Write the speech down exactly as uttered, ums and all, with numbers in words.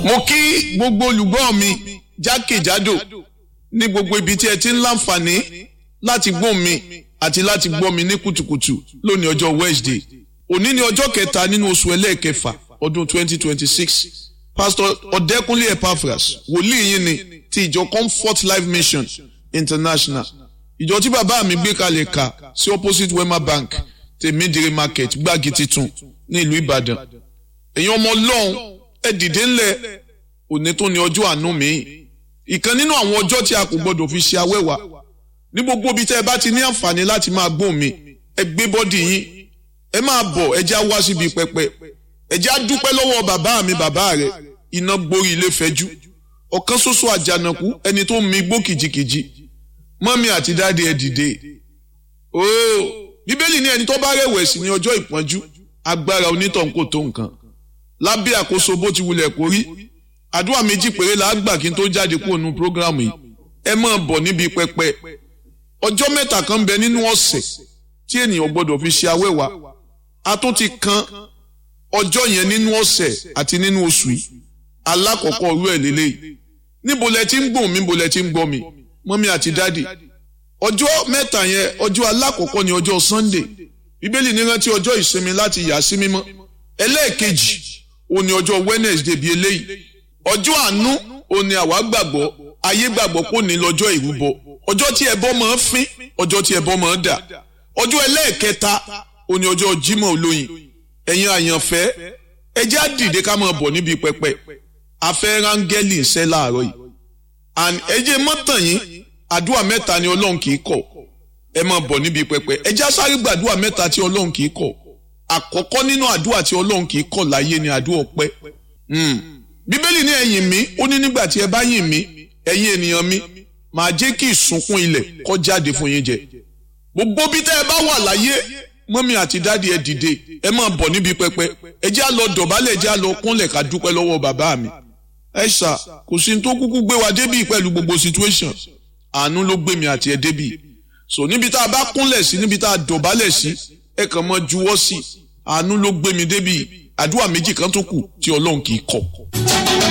mo kí gbogbo olùgbọ́ mi jákèjádò ní gbogbo ibi tí ẹ ti ń láǹfààní láti gbọ́ mi àti láti gbọ́ mi ní kùtùkùtù lónìí ọjọ́ Wednesday. Òní ni ọjọ́ kẹta nínú oṣù ẹlẹ́ẹ̀kẹfà ọdún twenty twenty-six. Pastor Ọ̀dẹ́kúnlé Epaphras wòlíì yín ni ti ìjọ Comfort Life Mission International. Ìjọ tí bàbá mi gbé kalẹ̀ kà sí opposite Wema Bank Tèmídìrí Market Gbági Titun ní ìlú Ìbàdàn. Ẹ̀yin ọmọ Ọlọ́run ẹ dìde ńlẹ̀, òní tó ní ọjọ́ àánú mi. Ìkan nínú àwọn ọjọ́ tí a kò gbọdọ̀ fi ṣe awẹ́wà. Ní gbogbo ibi tẹ́ ẹ bá ti ní àǹfààní láti máa gbóhùn mi, ẹ gbé bọ́dì yín, ẹ máa bọ̀, ẹ já wá síbi pẹpẹ, ẹ já dúpẹ́ lọ́wọ́ bàbá mi bàbá rẹ̀, iná gborí ilé fẹ́jú. Ọ̀kan ṣoṣo àjànàkú ẹni tó mi gbó kìjikìji. Mọ́mí àti dáàdi ẹ dìde. Ooo, Bíbélì ní ẹni tó bá rẹ̀wẹ̀sì ní ọjọ́ ìpọ́njú, agbára onítọ̀hún kò tó nǹkan. Lábẹ́ àkóso bó ti wulẹ̀ kó rí, àdúrà méjì péré la gbà kí n tó jáde kúrò nínú prógrámù yìí. Ẹ máa bọ̀ níbi pẹpẹ. Ọjọ́ mẹ́ta kan bẹ nínú ọ̀sẹ̀ tí ènìyàn gbọ́dọ̀ fi ṣe awẹ́wà. A tún ti kan ọjọ́ yẹn nínú ọ̀sẹ̀ àti nínú oṣù yìí. Alákọ̀ọ́kọ́ orú ẹ̀ lélẹ́yìí. Níbo lẹ ti ń gbọ́ mi, níbo lẹ ti ń gbọ́ mi, mọ́mí àti dádì. Ọjọ́ mẹ́ta yẹn, ọjọ́ alákọ̀ọ́kọ́ ni ọjọ́ Sunday. Bíbélì ní rántí ọjọ́ ìsinmi láti yà sí mímọ́. Ẹlẹ́ẹ̀kejì ó ní ọjọ́ Wednesday bíi eléyìí. Ọjọ́ àánú ó ní àwa gbàgbọ́, ayé gbàgbọ́ kò ní lọ́jọ́ ìrúbọ. Ọjọ́ tí ẹbọ máa ń fín, ọjọ́ tí ẹbọ máa ń dà. Ọjọ́ ẹlẹ́ẹ̀kẹta ó ní ọjọ́ Jímọ̀ olóyin. Ẹ̀yin àyànfẹ́, ẹ jẹ́ á dìde ká máa bọ̀ níbi pẹpẹ. A fẹ́ rángẹ́lì iṣẹ́ láàárọ̀ yìí. And ẹ jẹ́ mọ́tàn yín, àdúrà mẹ́ta ni Ọlọ́run kì í kọ̀. Ẹ máa bọ̀ níbi pẹpẹ. Ẹ jẹ́ á sáré gbàdúrà mẹ́ta tí Ọlọ́run kì í kọ̀. Àkọ́kọ́ nínú àdúrà tí Ọlọ́run kì í kọ̀ láyé ni àdúrà ọpẹ́. Bíbélì ní ẹ yìn mí, ó ní nígbà tí ẹ bá yìn mí, ẹ̀yin ènìyàn mi, màá jẹ́ kí ìsúnkún ilẹ̀ kó jáde fún yín jẹ. Gbogbo bí tẹ́ ẹ bá wà láyé, mọ́mí àti dádì ẹ dìde, ẹ máa bọ̀ níbi pẹpẹ. Ẹ jẹ́ á lọ dọ̀bálẹ̀, ẹ jẹ́ á lọ kúnlẹ̀ ká dúpẹ́ lọ́wọ́ bàbá mi. Ẹ ṣá, kò sí ní tó kúkú gbé wa débì pẹ̀lú gbogbo situation. Àánú ló gbé mi àti ẹ débì. So níbi tá a bá kúnlẹ̀ sí, níbi tá a dọ̀bálẹ̀ sí, ẹ kàn mọ́ juwọ́ sí. Àánú ló gbé mi débì. Àdúrà méjì kan tó kù tí Ọlọ́run kì í kọ̀.